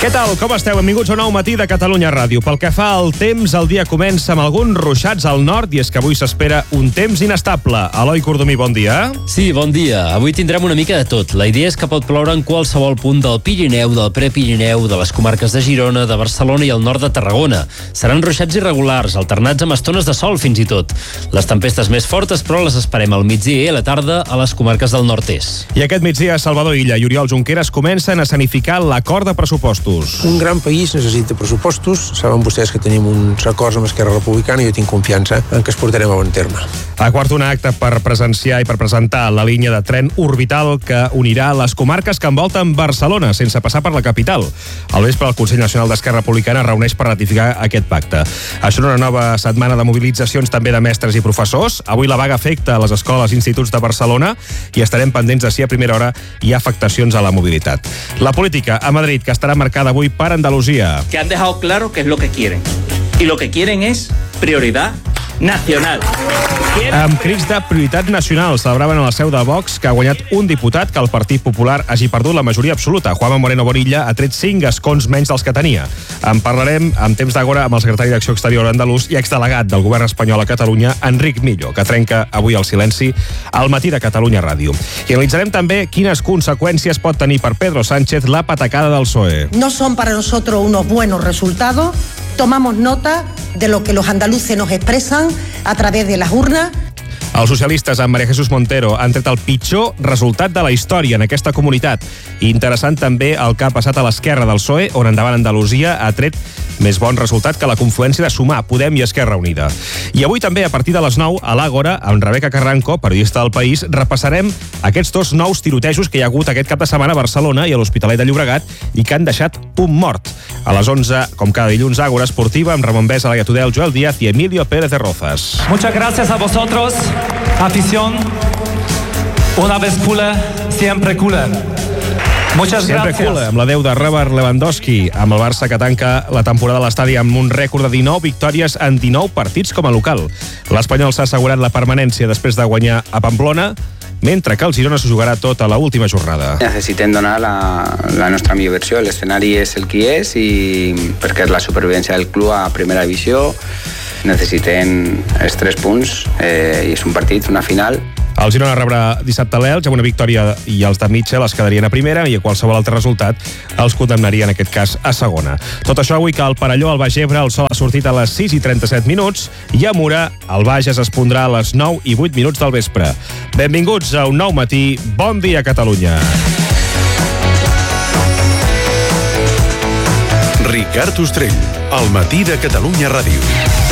Què tal? Com esteu? Benvinguts a un nou matí de Catalunya Ràdio. Pel que fa al temps, el dia comença amb alguns ruixats al nord i és que avui s'espera un temps inestable. Eloi Cordomí, bon dia. Sí, bon dia. Avui tindrem una mica de tot. La idea és que pot ploure en qualsevol punt del Pirineu, del Prepirineu, de les comarques de Girona, de Barcelona i el nord de Tarragona. Seran ruixats irregulars, alternats amb estones de sol fins i tot. Les tempestes més fortes, però, les esperem al migdia i a la tarda a les comarques del nord-est. I aquest migdia, Salvador Illa i Oriol Junqueras comencen a escenificar l'acord de pressupostos. Un gran país necessita pressupostos. Saben vostès que tenim uns acords amb Esquerra Republicana i jo tinc confiança en que es portarem a bon terme. A quart, un acte per presenciar i per presentar la línia de tren orbital que unirà les comarques que envolten Barcelona, sense passar per la capital. Al vespre, el Consell Nacional d'Esquerra Republicana reuneix per ratificar aquest pacte. Això en una nova setmana de mobilitzacions també de mestres i professors. Avui la vaga afecta a les escoles i instituts de Barcelona i estarem pendents de si a primera hora hi ha afectacions a la mobilitat. La política a Madrid, que estarà marcada avui per Andalusia. Que han dejado claro qué es lo que quieren. Y lo que quieren es prioridad nacional. Amb crits de prioritat nacional celebraven a la seu de Vox que ha guanyat un diputat que el Partit Popular hagi perdut la majoria absoluta. Juanma Moreno Borilla ha tret 5 escons menys dels que tenia. En parlarem en temps d'agora amb el secretari d'Acció Exterior andalús i exdelegat del govern espanyol a Catalunya, Enric Millo, que trenca avui el silenci al matí de Catalunya Ràdio. I analitzarem també quines conseqüències pot tenir per Pedro Sánchez la patacada del PSOE. No son para nosotros unos buenos resultados. Tomamos nota de lo que los andaluces nos expresan a través de las urnas. Els socialistes amb María Jesús Montero han tret el pitjor resultat de la història en aquesta comunitat. Interessant també el que ha passat a l'esquerra del PSOE, on Endavant Andalusia ha tret més bon resultat que la confluència de Sumar, Podem i Esquerra Unida. I avui també, a partir de les 9, a l'Àgora, amb Rebeca Carranco, periodista del País, repassarem aquests dos nous tirotejos que hi ha hagut aquest cap de setmana a Barcelona i a l'Hospitalet de Llobregat i que han deixat un mort. A les 11, com cada dilluns, Àgora Esportiva amb Ramon Besa, Laia Tudel, Joel Díaz i Emilio Pérez de Rozas. Muchas gracias a vosotros, afición. Una vez cooler, siempre cooler. Muchas sempre gracias. Cool, amb la 10 de Robert Lewandowski, amb el Barça que tanca la temporada a l'estadi amb un rècord de 19 victòries en 19 partits com a local. L'Espanyol s'ha assegurat la permanència després de guanyar a Pamplona, mentre que el Girona s'ho jugarà tot a l'última jornada. Necessitem donar la nostra millor versió. L'escenari és el que és i perquè és la supervivència del club a primera divisió. Necessitem els 3 punts i és un partit, una final. El Girona rebrà dissabte l'Elx amb una victòria i els de Mitchell es quedarien a primera i a qualsevol altre resultat els condemnaria en aquest cas a segona. Tot això avui que al Perelló, al Baix Ebre, el sol ha sortit a les 6 i 37 minuts i a Mura, el Bages es pondrà a les 9 i 8 minuts del vespre. Benvinguts a un nou matí. Bon dia, Catalunya. Ricard Ostrell, al matí de Catalunya Ràdio.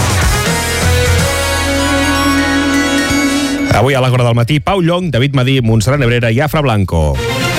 Avui a l'Àgora del matí, Pau Llong, David Madí, Montserrat Nebrera i Afra Blanco.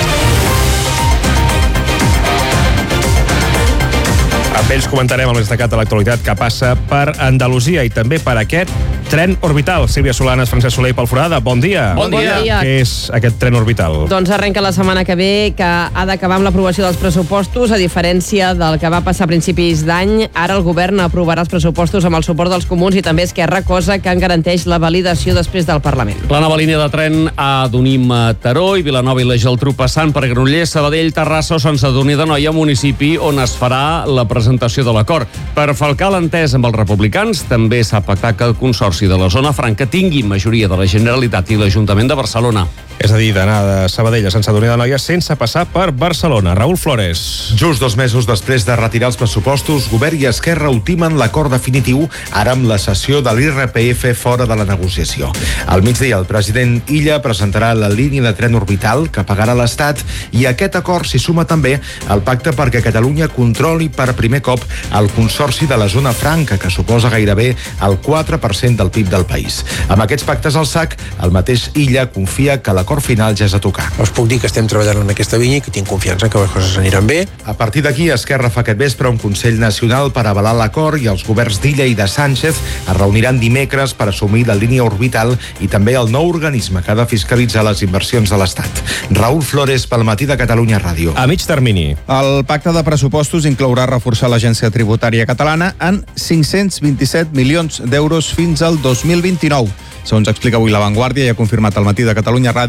Amb ells comentarem el més destacat de l'actualitat que passa per Andalusia i també per aquest tren orbital. Sílvia Solanes, Francesc Soler i Pol Forada, bon dia. Bon dia. Què és aquest tren orbital? Doncs arrenca la setmana que ve, que ha d'acabar amb l'aprovació dels pressupostos. A diferència del que va passar a principis d'any, ara el govern aprovarà els pressupostos amb el suport dels comuns i també Esquerra, cosa que en garanteix la validació després del Parlament. La nova línia de tren a Donim a Teró i Vilanova i la Geltrú passant per Granollers, Sabadell, Terrassa o Sant Sadurní d'Anoia, municipi on es farà la presentació de l'acord. Per falcar l'entès amb els republicans, també s'ha pactat que el Consorci de la Zona Franca tingui majoria de la Generalitat i l'Ajuntament de Barcelona. És a dir, d'anar de Sabadell a Sant Sadurní d'Anoia sense passar per Barcelona. Raül Flores. Just 2 mesos després de retirar els pressupostos, Govern i Esquerra ultimen l'acord definitiu ara amb la cessió de l'IRPF fora de la negociació. Al migdia, el president Illa presentarà la línia de tren orbital que pagarà l'Estat i a aquest acord s'hi suma també el pacte perquè Catalunya controli per primer cop el Consorci de la Zona Franca, que suposa gairebé el 4% del PIB del país. Amb aquests pactes al sac, el mateix Illa confia que l'acord final ja és a tocar. Us puc dir que estem treballant en aquesta línia i que tinc confiança que les coses aniran bé. A partir d'aquí, Esquerra fa aquest vespre un Consell Nacional per avalar l'acord i els governs d'Illa i de Sánchez es reuniran dimecres per assumir la línia orbital i també el nou organisme que ha de fiscalitzar les inversions de l'Estat. Raül Flores, pel matí de Catalunya Ràdio. A mig termini. El pacte de pressupostos inclourà reforçar l'Agència Tributària Catalana en 527 milions d'euros fins al 2029. Segons explica avui La Vanguardia i ha confirmat al matí de Catalunya Ràdio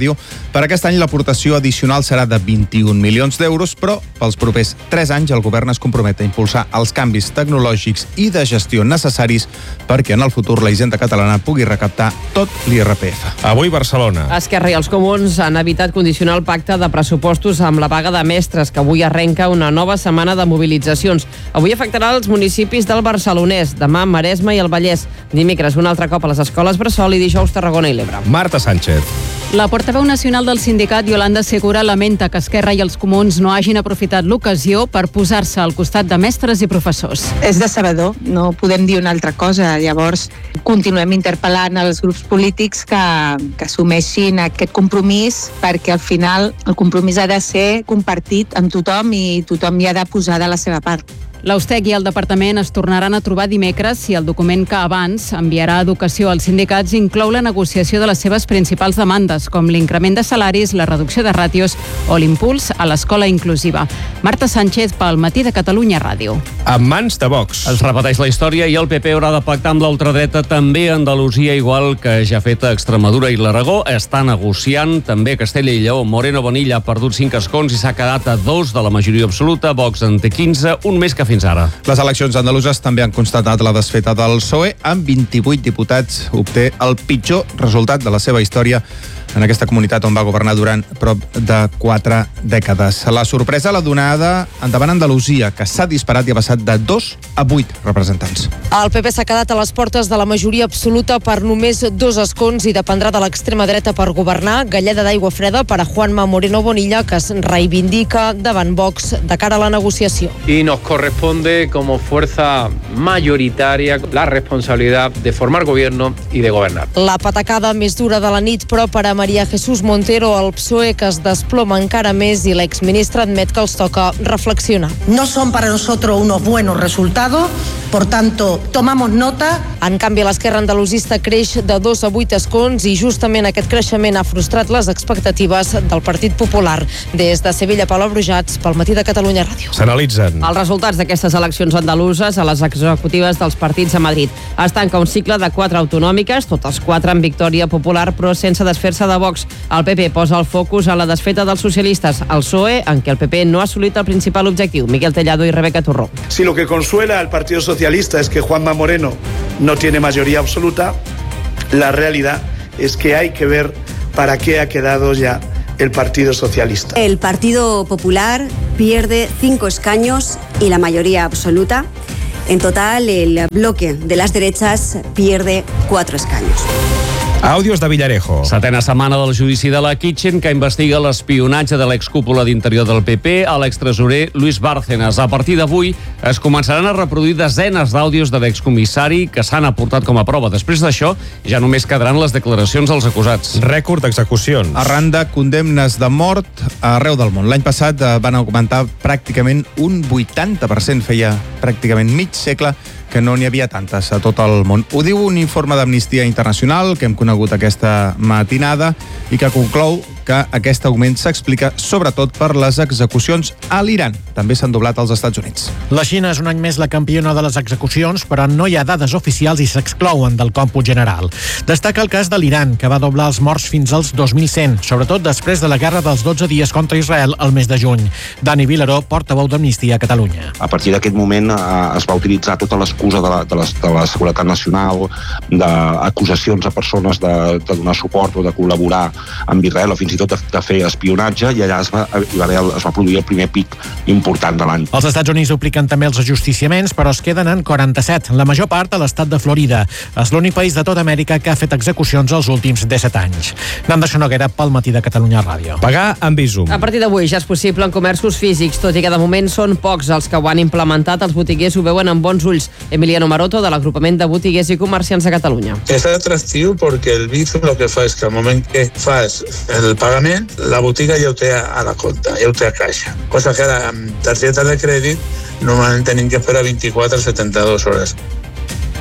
ràdio. Per aquest any l'aportació addicional serà de 21 milions d'euros, però pels propers 3 anys el govern es compromet a impulsar els canvis tecnològics i de gestió necessaris perquè en el futur la Hisenda catalana pugui recaptar tot l'IRPF. Avui Barcelona. Esquerra i els Comuns han evitat condicionar el pacte de pressupostos amb la vaga de mestres, que avui arrenca una nova setmana de mobilitzacions. Avui afectarà els municipis del Barcelonès, demà Maresme i el Vallès, dimecres un altre cop a les escoles Bressol i dijous Tarragona i l'Ebre. Marta Sánchez. La portaveu nacional del sindicat, Yolanda Segura, lamenta que Esquerra i els Comuns no hagin aprofitat l'ocasió per posar-se al costat de mestres i professors. És decebedor, no podem dir una altra cosa. Llavors, continuem interpel·lant els grups polítics que assumeixin aquest compromís, perquè al final el compromís ha de ser compartit amb tothom i tothom hi ha de posar de la seva part. L'Austec i el departament es tornaran a trobar dimecres si el document que abans enviarà a Educació als sindicats inclou la negociació de les seves principals demandes, com l'increment de salaris, la reducció de ràtios o l'impuls a l'escola inclusiva. Marta Sánchez, pel Matí de Catalunya Ràdio. En mans de Vox. Es repeteix la història i el PP haurà de pactar amb l'ultradreta també a Andalusia, igual que ja ha fet a Extremadura i l'Aragó. Està negociant també Castella i Lleó. Moreno Bonilla ha perdut 5 escons i s'ha quedat a 2 de la majoria absoluta. Vox en té 15, un més que fins ara. Les eleccions andaluses també han constatat la desfeta del PSOE. Amb 28 diputats obté el pitjor resultat de la seva història en aquesta comunitat on va governar durant prop de 4 dècades. La sorpresa l'ha donada endavant Andalusia, que s'ha disparat i ha passat de 2 a 8 representants. El PP s'ha quedat a les portes de la majoria absoluta per només 2 escons i dependrà de l'extrema dreta per governar. Galleda d'aigua freda per a Juanma Moreno Bonilla, que es reivindica davant Vox de cara a la negociació. Y nos corresponde como fuerza mayoritaria la responsabilidad de formar gobierno y de gobernar. La patacada més dura de la nit, però per a María Jesús Montero, el PSOE, que es desploma encara més, i l'exministre admet que els toca reflexionar. No son para nosotros unos buenos resultados, por tanto, tomamos nota. En canvi, l'esquerra andalusista creix de 2 a 8 escons i justament aquest creixement ha frustrat les expectatives del Partit Popular. Des de Sevilla, Paula Brujats, pel Matí de Catalunya Ràdio. S'analitzen. Els resultats d'aquestes eleccions andaluses a les executives dels partits a Madrid. Es tanca un cicle de 4 autonòmiques, totes 4 amb victòria popular, però sense desfer-se de Vox. El PP posa el focus a la desfeta dels socialistes. El PSOE, en què el PP no ha assolit el principal objectiu. Miquel Tellado i Rebeca Turró. Si lo que consuela al Partido Socialista es que Juanma Moreno no tiene mayoría absoluta, la realidad es que hay que ver para qué ha quedado ya el Partido Socialista. El Partido Popular pierde 5 escaños y la mayoría absoluta. En total, el bloque de las derechas pierde 4 escaños. Àudios de Villarejo. Setena setmana del judici de la Kitchen, que investiga l'espionatge de l'excúpula d'Interior del PP a l'extresorer Luis Bárcenas. A partir d'avui es començaran a reproduir desenes d'àudios de l'excomissari que s'han aportat com a prova. Després d'això, ja només quedaran les declaracions dels acusats. Rècord d'execucions. Arran de condemnes de mort arreu del món. L'any passat van augmentar pràcticament un 80%, feia pràcticament mig segle que no n'hi havia tantes a tot el món. Ho diu un informe d'Amnistia Internacional que hem conegut aquesta matinada i que conclou que aquest augment s'explica sobretot per les execucions a l'Iran. També s'han doblat als Estats Units. La Xina és un any més la campiona de les execucions, però no hi ha dades oficials i s'exclouen del còmput general. Destaca el cas de l'Iran, que va doblar els morts fins als 2.100, sobretot després de la guerra dels 12 dies contra Israel el mes de juny. Dani Vilaró, portaveu d'Amnistia a Catalunya. A partir d'aquest moment es va utilitzar tota l'excusa de la seguretat nacional, d'acusacions a persones de donar suport o de col·laborar amb Israel o fins i tot de fer espionatge, i allà es va produir el primer pic important de l'any. Els Estats Units dupliquen també els ajusticiaments, però es queden en 47, la major part a l'estat de Florida. És l'únic país de tota Amèrica que ha fet execucions els últims 17 anys. Nanda Xonoguera, pel Matí de Catalunya Ràdio. Pagar amb Bizum. A partir d'avui ja és possible en comerços físics, tot i que de moment són pocs els que ho han implementat. Els botiguers ho veuen amb bons ulls. Emiliano Maroto, de l'Agrupament de Botiguers i Comerciants de Catalunya. És atractiu perquè el Bizum el que fa és que al moment que fas el pagament, la botiga ja ho té a la compta, ja ho té a caixa. Cosa que ara amb targetes de crèdit normalment tenim que esperar 24 a 72 hores.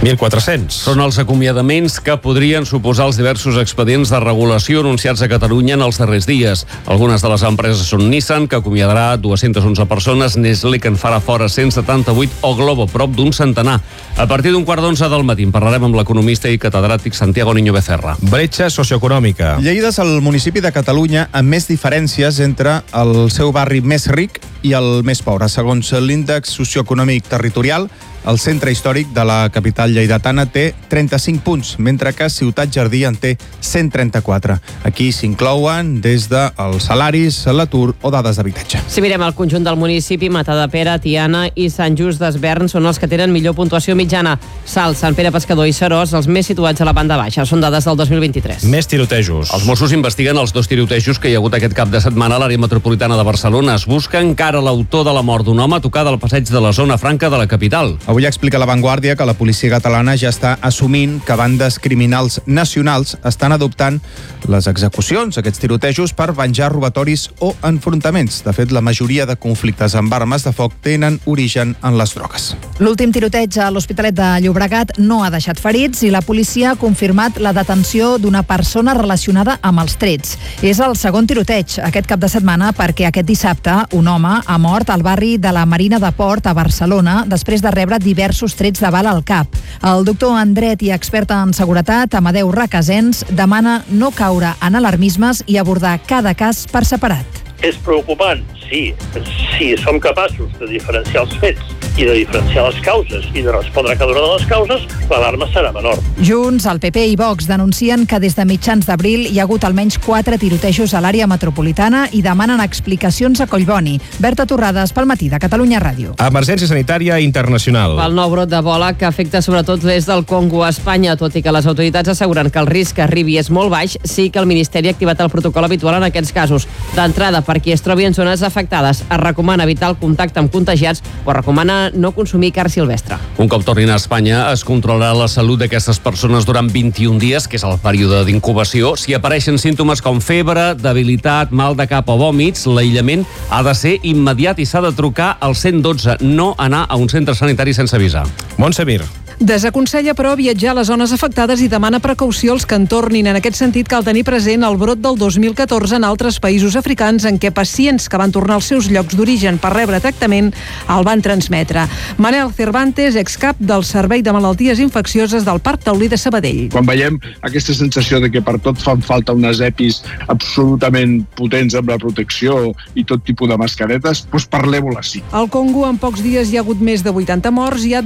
1.400. Són els acomiadaments que podrien suposar els diversos expedients de regulació anunciats a Catalunya en els darrers dies. Algunes de les empreses són Nissan, que acomiadarà 211 persones, Nestlé, que en farà fora 178, o Globo, prop d'un centenar. A partir d'un 11:15 del matí en parlarem amb l'economista i catedràtic Santiago Niño Becerra. Bretxa socioeconòmica. Lleida és el municipi de Catalunya amb més diferències entre el seu barri més ric i el més pobre. Segons l'índex socioeconòmic territorial, el centre històric de la capital lleidatana té 35 punts, mentre que Ciutat Jardí en té 134. Aquí s'inclouen des dels salaris, l'atur o dades d'habitatge. Si mirem el conjunt del municipi, Matadepera, Tiana i Sant Just d'Esvern són els que tenen millor puntuació mitjana. Salt, Sant Pere Pescador i Seròs, els més situats a la banda baixa. Són dades del 2023. Més tirotejos. Els Mossos investiguen els 2 tirotejos que hi ha hagut aquest cap de setmana a l'àrea metropolitana de Barcelona. Es busca encara l'autor de la mort d'un home a tocar del passeig de la zona franca de la capital. Avui explica La Vanguardia que la policia catalana ja està assumint que bandes criminals nacionals estan adoptant les execucions, aquests tirotejos, per venjar robatoris o enfrontaments. De fet, la majoria de conflictes amb armes de foc tenen origen en les drogues. L'últim tiroteig a l'Hospitalet de Llobregat no ha deixat ferits i la policia ha confirmat la detenció d'una persona relacionada amb els trets. És el segon tiroteig aquest cap de setmana perquè aquest dissabte un home ha mort al barri de la Marina de Port a Barcelona després de rebre diversos trets de bala al cap. El doctor en dret i expert en seguretat, Amadeu Requesens, demana no caure en alarmismes i abordar cada cas per separat. És preocupant, sí. Si som capaços de diferenciar els fets i de diferenciar les causes i de respondre a cada una de les causes, l'alarma serà menor. Junts, el PP i Vox denuncien que des de mitjans d'abril hi ha hagut almenys 4 tirotejos a l'àrea metropolitana i demanen explicacions a Collboni. Berta Torrades, pel matí de Catalunya Ràdio. Emergència sanitària internacional. Pel nou brot de bola que afecta sobretot l'est del Congo a Espanya, tot i que les autoritats asseguren que el risc que arribi és molt baix, sí que el Ministeri ha activat el protocol habitual en aquests casos. D'entrada, per qui es trobi en zones afectades, es recomana evitar el contacte amb contagiats o es recomana no consumir carn silvestre. Un cop tornin a Espanya, es controlarà la salut d'aquestes persones durant 21 dies, que és el període d'incubació. Si apareixen símptomes com febre, debilitat, mal de cap o vòmits, l'aïllament ha de ser immediat i s'ha de trucar al 112, no anar a un centre sanitari sense avisar. Montse Mir. Desaconsella, però, viatjar a les zones afectades i demana precaució als que en tornin. En aquest sentit, cal tenir present el brot del 2014 en altres països africans en què pacients que van tornar als seus llocs d'origen per rebre tractament el van transmetre. Manel Cervantes, excap del Servei de Malalties Infeccioses del Parc Taulí de Sabadell. Quan veiem aquesta sensació de que per tot fan falta unes EPIs absolutament potents amb la protecció i tot tipus de mascaretes, doncs parlem-ho així. Al Congo, en pocs dies hi ha hagut més de 80 morts, hi ha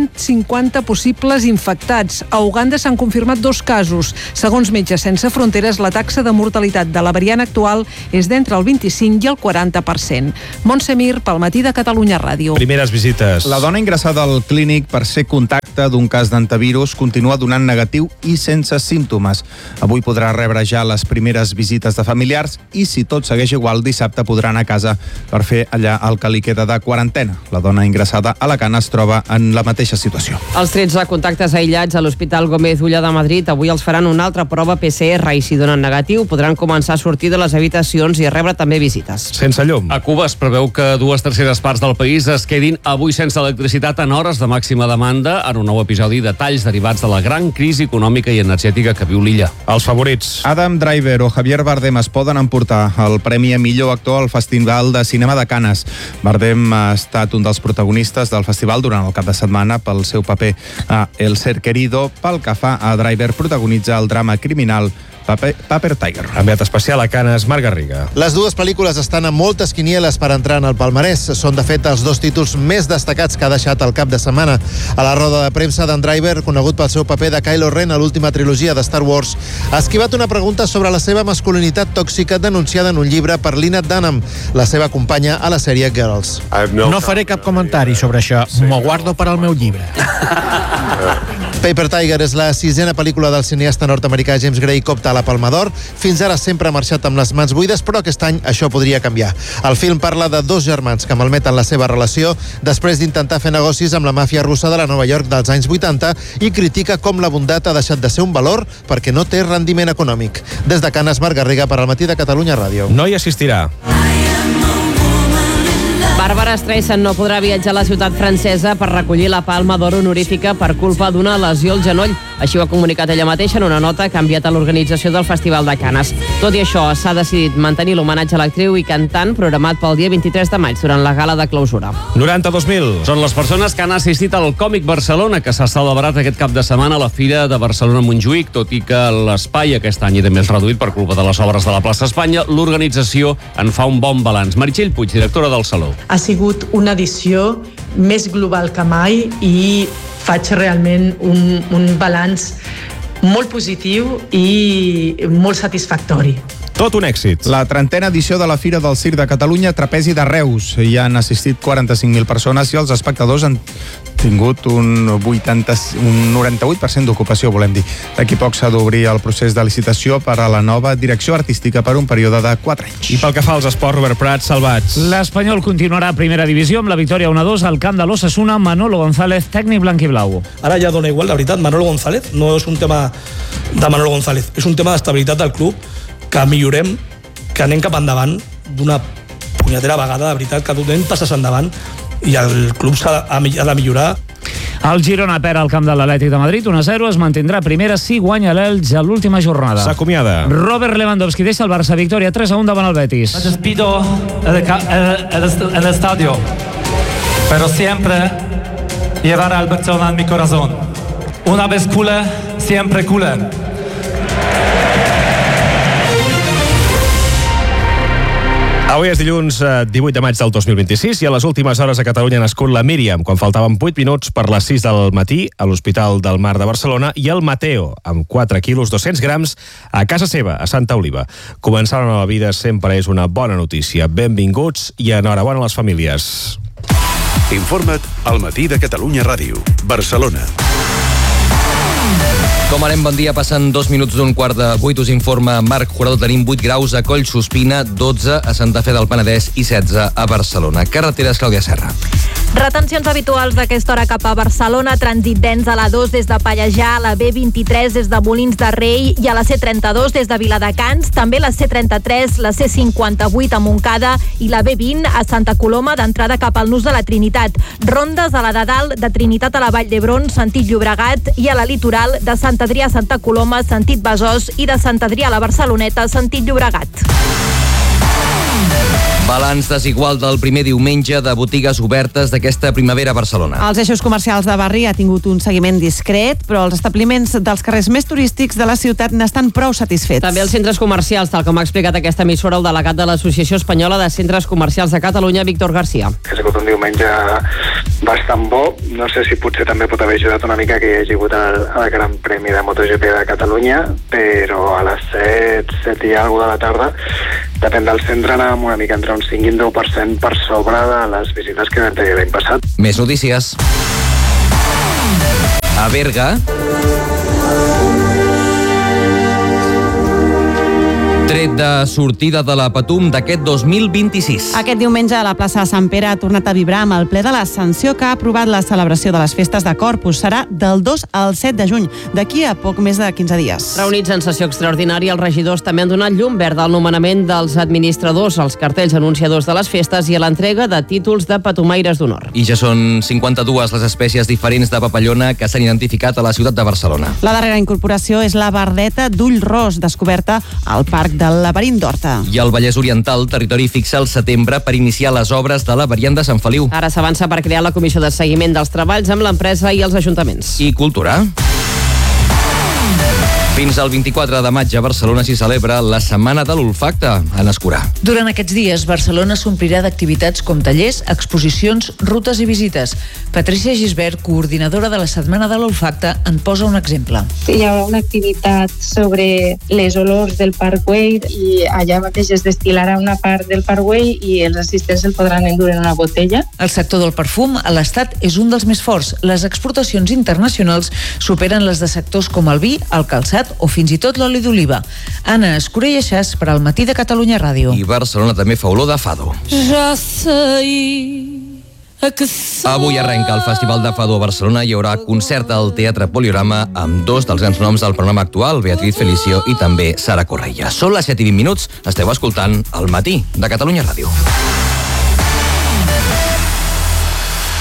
250 possibles infectats. A Uganda s'han confirmat 2 casos. Segons Metges Sense Fronteres, la taxa de mortalitat de la variant actual és d'entre el 25 i el 40%. Montse Mir, pel matí de Catalunya Ràdio. Primeres visites. La dona ingressada al clínic per ser contacte d'un cas d'antivirus continua donant negatiu i sense símptomes. Avui podrà rebre ja les primeres visites de familiars i, si tot segueix igual, dissabte podrà anar a casa per fer allà el que li queda de quarantena. La dona ingressada a Alacant es troba en la mateixa situació. Els 13 contactes aïllats a l'Hospital Gómez Ulla de Madrid avui els faran una altra prova PCR i, si donen negatiu, podran començar a sortir de les habitacions i a rebre també visites. Sense llum. A Cuba es preveu que 2/3 parts del país es quedin avui sense electricitat en hores de màxima demanda en un nou episodi de talls derivats de la gran crisi econòmica i energètica que viu l'illa. Els favorits. Adam Driver o Javier Bardem es poden emportar el Premi a Millor Actor al Festival de Cinema de Canes. Bardem ha estat un dels protagonistes del festival durant el cap de setmana pel seu paper a El Ser Querido. Pel que fa a Driver, protagonitza el drama criminal Paper Tiger. Enviat especial a Canes, Marc Garriga. Les dues pel·lícules estan a moltes quinieles per entrar en el palmarès. Són, de fet, els 2 títols més destacats que ha deixat el cap de setmana. A la roda de premsa, d'en Driver, conegut pel seu paper de Kylo Ren a l'última trilogia de Star Wars, ha esquivat una pregunta sobre la seva masculinitat tòxica denunciada en un llibre per Lena Dunham, la seva companya a la sèrie Girls. No faré cap comentari sobre això. M'ho guardo per al meu llibre. Paper Tiger és la 6a pel·lícula del cineasta nord-americà James Gray que opta a la Palma d'Or. Fins ara sempre ha marxat amb les mans buides, però aquest any això podria canviar. El film parla de 2 germans que malmeten la seva relació després d'intentar fer negocis amb la màfia russa de la Nova York dels anys 80 i critica com la bondat ha deixat de ser un valor perquè no té rendiment econòmic. Des de Canes, Marc Garriga, per al matí de Catalunya Ràdio. No hi assistirà. Barbara Streisand no podrà viatjar a la ciutat francesa per recollir la Palma d'Or honorífica per culpa d'una lesió al genoll. Així ho ha comunicat ella mateixa en una nota que ha enviat a l'organització del Festival de Canes. Tot i això, s'ha decidit mantenir l'homenatge a l'actriu i cantant programat pel dia 23 de maig durant la gala de clausura. 92.000. Són les persones que han assistit al Còmic Barcelona, que s'ha celebrat aquest cap de setmana a la Fira de Barcelona-Montjuïc, tot i que l'espai aquest any també és reduït per culpa de les obres de la plaça Espanya. L'organització en fa un bon balanç. Meritxell Puig, directora del Saló. Ha sigut una edició més global que mai i faig realment un balanç molt positiu i molt satisfactori. Tot un èxit. La 30a edició de la Fira del Circ de Catalunya, Trapezi de Reus. Hi han assistit 45.000 persones i els espectadors han tingut un 98% d'ocupació, volem dir. D'aquí poc s'ha d'obrir el procés de licitació per a la nova direcció artística per un període de 4 anys. I pel que fa als esports, Robert Prats, salvats. L'Espanyol continuarà a primera divisió amb la victòria 1-2 al camp de l'Osasuna. Manolo González, tècnic blanquiblau. Ara ja dona igual, la veritat, Manolo González no és un tema de Manolo González, és un tema d'estabilitat del club, que millorem, que anem cap endavant d'una punyetera vegada, de veritat, que donem passes endavant i el club ha de millorar. El Girona perd al camp de l'Atlètic de Madrid 1-0, es mantindrà primera si guanya l'Elx a l'última jornada. S'acomiada. Robert Lewandowski deixa el Barça, victòria 3-1 davant el Betis. Me despido el estadio, pero siempre llevaré al Barcelona en mi corazón. Una vez culé, siempre culé. Avui és dilluns 18 de maig del 2026 i a les últimes hores a Catalunya ha nascut la Míriam, quan faltaven 8 minuts per les 6 del matí a l'Hospital del Mar de Barcelona, i el Mateo, amb 4 quilos 200 grams, a casa seva, a Santa Oliva. Començar una nova vida sempre és una bona notícia. Benvinguts i enhorabona a les famílies. Informa't al Matí de Catalunya Ràdio, Barcelona. Com anem? Bon dia. Passen 2 minuts d'un quart de 8. Us informa Marc Jurado. Tenim 8 graus a Collsospina, 12 a Santa Fe del Penedès i 16 a Barcelona. Carreteres, Clàudia Serra. Retencions habituals d'aquesta hora cap a Barcelona, trànsit dens a la 2 des de Pallejà, a la B23 des de Molins de Rei i a la C32 des de Viladecans, també la C33, la C58 a Montcada i la B20 a Santa Coloma d'entrada cap al Nus de la Trinitat. Rondes a la de dalt de Trinitat a la Vall d'Hebron, sentit Llobregat, i a la litoral de Sant Adrià a Santa Coloma, sentit Besòs, i de Sant Adrià a la Barceloneta, sentit Llobregat. Balanç desigual del primer diumenge de botigues obertes d'aquesta primavera a Barcelona. Els eixos comercials de barri ha tingut un seguiment discret, però els establiments dels carrers més turístics de la ciutat n'estan prou satisfets. També els centres comercials, tal com ha explicat aquesta emissora el delegat de l'Associació Espanyola de Centres Comercials de Catalunya, Víctor García. Ha sigut un diumenge bastant bo. No sé si potser també pot haver ajudat una mica que hi hagi hagut el Gran Premi de MotoGP de Catalunya, però a les 7 i alguna de la tarda, depèn del centre, anàvem una mica entre un 5 i un 10% per sobre de les visites que vam tenir l'any passat. Més notícies. A Berga, tret de sortida de la Patum d'aquest 2026. Aquest diumenge a la plaça de Sant Pere ha tornat a vibrar amb el ple de l'Ascensió, que ha aprovat la celebració de les festes de Corpus. Serà del 2 al 7 de juny, d'aquí a poc més de 15 dies. Reunits en sessió extraordinària, els regidors també han donat llum verda al nomenament dels administradors, als cartells anunciadors de les festes i a l'entrega de títols de patumaires d'honor. I ja són 52 les espècies diferents de papallona que s'han identificat a la ciutat de Barcelona. La darrera incorporació és la bardeta d'ull ros, descoberta al Parc del Laberint d'Horta. I al Vallès Oriental, territori fixa el setembre per iniciar les obres de la variant de Sant Feliu. Ara s'avança per crear la comissió de seguiment dels treballs amb l'empresa i els ajuntaments. I cultura. Fins al 24 de maig a Barcelona s'hi celebra la Setmana de l'Olfacte a Escurà. Durant aquests dies, Barcelona s'omplirà d'activitats com tallers, exposicions, rutes i visites. Patricia Gisbert, coordinadora de la Setmana de l'Olfacte, en posa un exemple. Hi haurà una activitat sobre les olors del Parkway i allà mateix es destil·larà una part del Parkway i els assistents el podran endur en una botella. El sector del perfum a l'Estat és un dels més forts. Les exportacions internacionals superen les de sectors com el vi, el calçat o fins i tot l'oli d'oliva. Anna Escurell Aixàs per al Matí de Catalunya Ràdio. I Barcelona també fa olor de fado. Ja sei que Avui arrenca el Festival de Fado a Barcelona i hi haurà concert al Teatre Poliorama amb 2 dels grans noms del programa actual, Beatriz Felicio i també Sara Correia. Són les 7:20, esteu escoltant El Matí de Catalunya Ràdio.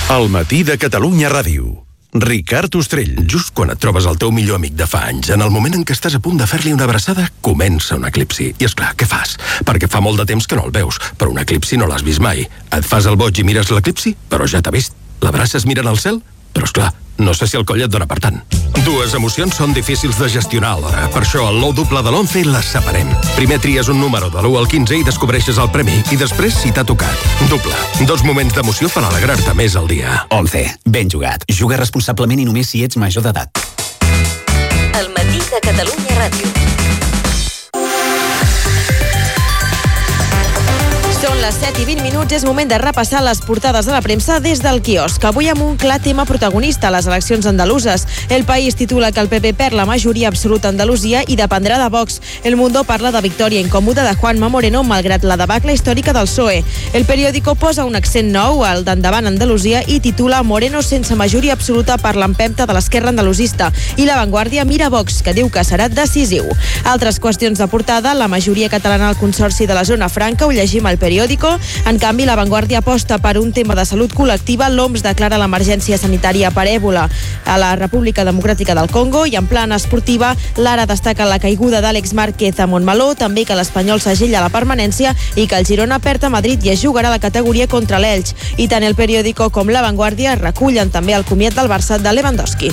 El matí de Catalunya Ràdio. Ricard Ostrell. Just quan et trobes el teu millor amic de fa anys, en el moment en què estàs a punt de fer-li una abraçada, comença un eclipsi. I és clar, què fas? Perquè fa molt de temps que no el veus, però un eclipsi no l'has vist mai. Et fas el boig i mires l'eclipsi, però ja t'ha vist. L'abraces mirant al cel, però és clar, no sé si el coll et dona per tant. Dues emocions són difícils de gestionar alhora. Per això el nou doble de l'11 les separem. Primer tries un número de l'1 al 15 i descobreixes el premi. I després, si t'ha tocat, doble. 2 moments d'emoció per alegrar-te més al dia. 11. Ben jugat. Juga responsablement i només si ets major d'edat. El matí de Catalunya Ràdio. Són les 7:20, és moment de repassar les portades de la premsa des del quiosc. Avui amb un clar tema protagonista, les eleccions andaluses. El País titula que el PP perd la majoria absoluta a Andalusia i dependrà de Vox. El Mundo parla de victòria incòmoda de Juanma Moreno malgrat la debacle històrica del PSOE. El Periódico posa un accent nou al d'Endavant Andalusia i titula Moreno sense majoria absoluta per l'empenta de l'esquerra andalusista. I La Vanguardia mira Vox, que diu que serà decisiu. Altres qüestions de portada, la majoria catalana al Consorci de la Zona Franca, ho llegim al Periódico. En canvi, La Vanguardia aposta per un tema de salut col·lectiva. L'OMS declara l'emergència sanitària per èbola a la República Democràtica del Congo i en plan esportiva, l'Ara destaca la caiguda d'Àlex Márquez a Montmeló, també que l'Espanyol s'agella la permanència i que el Girona perd a Madrid i es jugarà la categoria contra l'Elx. I tant el Periódico com La Vanguardia recullen també el comiat del Barça de Lewandowski.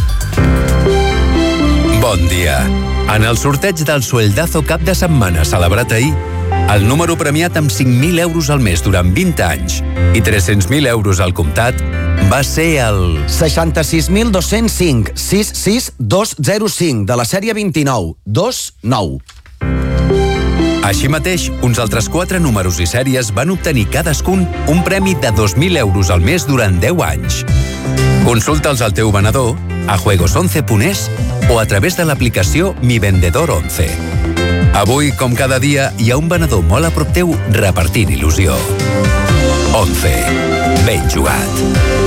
Bon dia. En el sorteig del Sueldazo cap de setmana celebrat ahir, el número premiat amb 5.000 euros al mes durant 20 anys i 300.000 euros al comptat va ser el 66.205 66205 de la sèrie 2929. Així mateix, uns altres 4 números i sèries van obtenir cadascun un premi de 2.000 euros al mes durant 10 anys. Consulta'ls al teu venedor, a juegos11.es o a través de l'aplicació Mi Vendedor 11. Avui, com cada dia, hi ha un venedor molt a prop teu repartint il·lusió. 11. Ben jugat.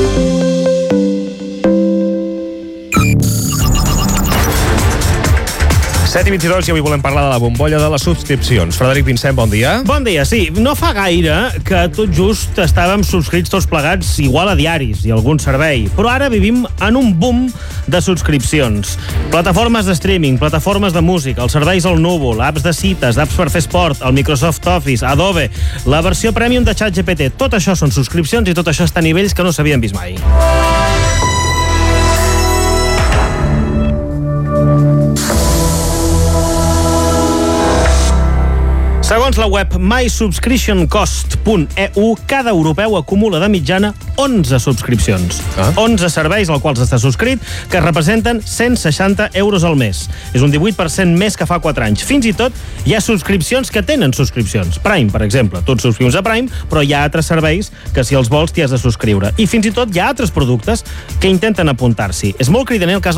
I 22 i avui volem parlar de la bombolla de les subscripcions. Frederic Vincent, bon dia. Bon dia, sí. No fa gaire que tot just estàvem subscrits tots plegats igual a diaris i algun servei, però ara vivim en un boom de subscripcions. Plataformes de streaming, plataformes de música, els serveis al núvol, apps de cites, apps per fer esport, el Microsoft Office, Adobe, la versió premium de ChatGPT. Tot això són subscripcions i tot això està a nivells que no s'havien vist mai. Segons la web mysubscriptioncost.eu, cada europeu acumula de mitjana 11 subscripcions. 11 serveis als quals està subscrit, que representen 160 euros al mes. És un 18% més que fa 4 anys. Fins i tot hi ha subscripcions que tenen subscripcions. Prime, per exemple. Tu et subscrius a Prime, però hi ha altres serveis que si els vols t'hi has de subscriure. I fins i tot hi ha altres productes que intenten apuntar-s'hi. És molt cridaner el cas